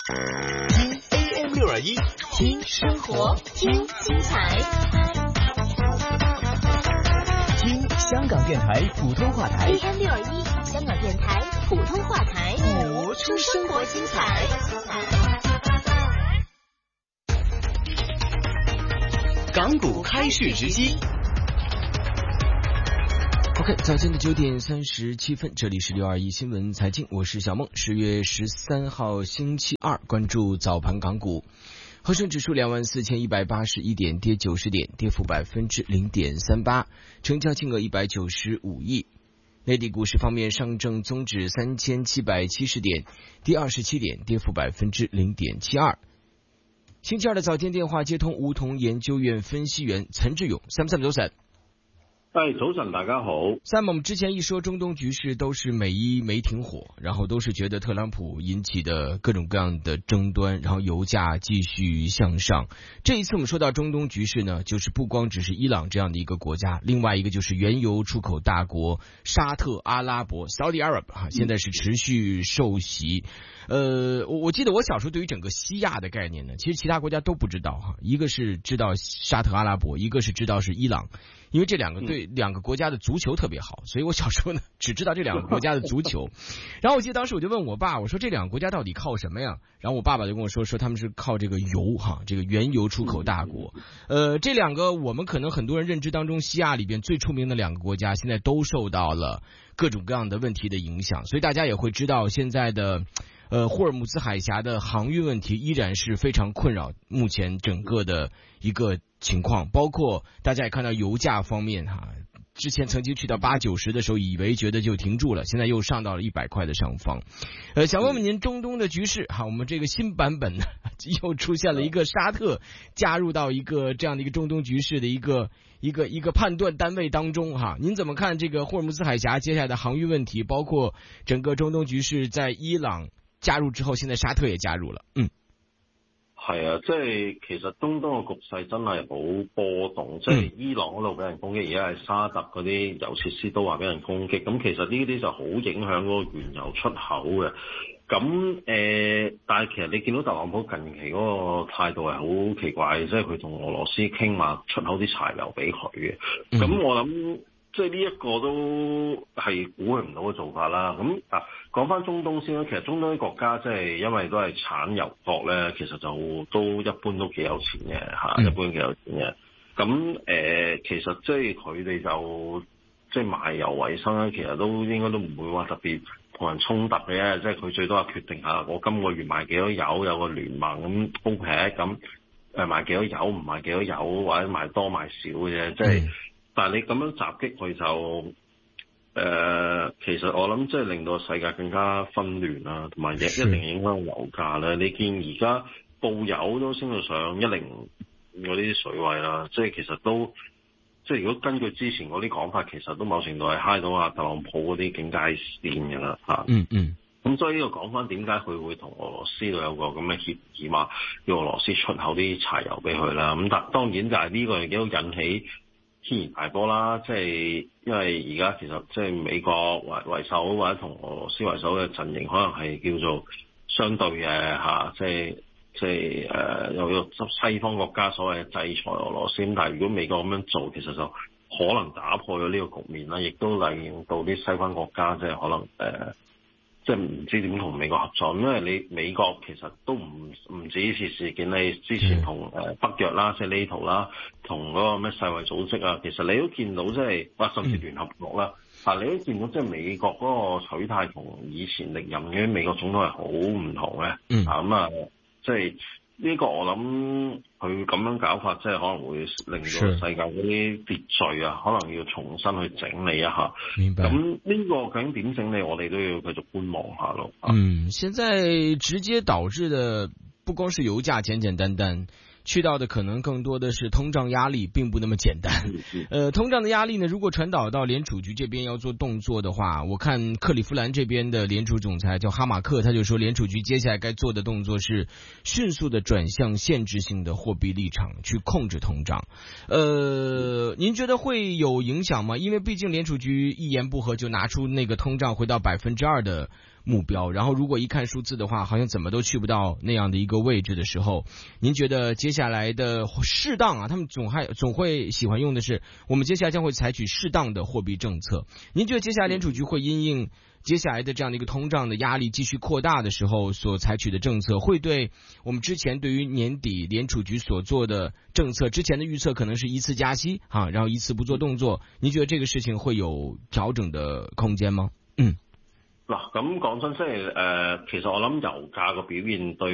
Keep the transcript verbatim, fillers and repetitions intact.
听 A M 六二一，听生活，听精彩，听香港电台普通话台 A M 六二一，香港电台普通话台， 活出生活精彩。港股开市直击。 OK， 早间的九点三十七分，这里是六二一新闻财经，我是小梦。十月十三号星期二，关注早盘港股。恒生指数两万四千一百八十一点，跌九十点，跌幅百分之零点三八，成交金额一百九十五亿。内地股市方面，上证综指三千七百七十点，跌二十七点，跌幅百分之零点七二。星期二的早间電話接通梧桐研究院分析員陳志勇。Sam Sam 早晨。 哎，早晨，大家好。 Sam，我們之前一說中東局勢都是美伊沒停火，然後都是覺得特朗普引起的各種各樣的爭端，然後油價繼續向上。這一次我們說到中東局勢呢，就是不光只是伊朗這樣的一個國家，另外一個就是原油出口大國沙特阿拉伯 Saudi Arab 哈，現在是持續受襲。呃，我我記得我小時候對於整個西亞的概念呢，其實其他國家都不知道哈，一個是知道沙特阿拉伯，一個是知道是伊朗。因為這兩個對兩個國家的足球特別好，所以我小時候呢只知道這兩個國家的足球。然後我記得當時我就問我爸，我說這兩個國家到底靠什麼呀？然後我爸爸就跟我說，說他們是靠這個油哈，這個原油出口大國。呃，這兩個我們可能很多人認知當中，西亞裏邊最出名的兩個國家，現在都受到了各種各樣的問題的影響，所以大家也會知道現在的。呃，霍爾木茲海峽的航運問題依然是非常困擾目前整個的一個情況，包括大家也看到油價方面哈，之前曾經去到八九十的時候，以為覺得就停住了，現在又上到了一百塊的上方。呃，想問問您中東的局勢哈，我們這個新版本呢又出現了一個沙特加入到一個這樣的一個中東局勢的一個一個一個判斷單位當中哈，您怎麼看這個霍爾木茲海峽接下來的航運問題，包括整個中東局勢在伊朗加入之後，現在沙特也加入了。嗯， 係啊，即係其實中東嘅局勢真係好波動，即係伊朗嗰度俾人攻擊，而家係沙特嗰啲油設施都話俾人攻擊，咁其實呢啲就好影響嗰個原油出口嘅。咁誒、呃，但係其實你見到特朗普近期嗰個態度係好奇怪，即係佢同俄羅斯傾話出口啲柴油俾佢嘅。咁、嗯、我諗。即係呢一個都係估佢唔到嘅做法啦。咁啊，講翻中東先啦。其實中東啲國家即係因為都係產油國咧，其實就都一般都幾有錢嘅嚇，嗯、一般幾有錢嘅。咁誒、呃，其實即係佢哋就即係賣油為生咧，其實都應該都唔會話特別同人衝突嘅。即係佢最多係決定下我今個月賣幾多油，有個聯盟咁 OPEC 咁誒賣幾多油，唔賣幾多油，或者賣多賣少嘅啫。即係。嗯但係你咁樣襲擊佢就誒、呃，其實我諗即係令到世界更加紛亂啦，同埋亦一定影響油價咧。你見而家布油都升到上一零嗰啲水位啦，即係其實都即係如果根據之前嗰啲講法，其實都某程度係嗨到阿特朗普嗰啲警戒線㗎啦嚇。嗯嗯。咁所以呢個講翻點解佢會同俄羅斯度有個咁嘅協議嘛，要俄羅斯出口啲柴油俾佢啦。咁但當然就係呢個亦都引起天然大波啦，即係因為而家其實即係美國為為首或者同俄羅斯為首嘅陣營，可能係叫做相對嘅嚇，即係即係誒有個西方國家所謂嘅制裁俄羅斯。咁但係如果美國咁樣做，其實就可能打破咗呢個局面啦，亦都令到啲西方國家即係可能誒。呃即係唔知點同美國合作，因為你美國其實都唔唔止呢次事件，你之前同誒北約啦，即係 NATO 啦，同嗰個咩世衛組織啊，其實你都見到即係或甚至聯合國啦，但係你都見到即係美國嗰個取態同以前歷任嘅美國總統係好唔同嘅。嗯，啊咁啊，即係。呢個我諗佢咁樣搞法，即係可能會令到世界嗰啲秩序啊，可能要重新去整理一下。明白。咁呢個究竟點整理，我哋都要繼續觀望下咯。 嗯，現在直接導致的不光是油價簡簡單單。去到的可能更多的是通脹壓力，並不那麼簡單。呃，通脹的壓力呢，如果傳導到聯儲局這邊要做動作的話，我看克里夫蘭這邊的聯儲總裁叫哈馬克，他就說聯儲局接下來該做的動作是迅速的轉向限制性的貨幣立場，去控制通脹。呃，您覺得會有影響嗎？因為畢竟聯儲局一言不合就拿出那個通脹回到百分之二的目标，然后如果一看数字的话，好像怎么都去不到那样的一个位置的时候，您觉得接下来的适当啊，他们总还总会喜欢用的是，我们接下来将会采取适当的货币政策。您觉得接下来联储局会因应接下来的这样的一个通胀的压力继续扩大的时候所采取的政策，会对我们之前对于年底联储局所做的政策之前的预测可能是一次加息啊，然后一次不做动作，您觉得这个事情会有調整的空間嗎？嗯。 嗱，咁講真，即係誒，其實我諗油價個表現對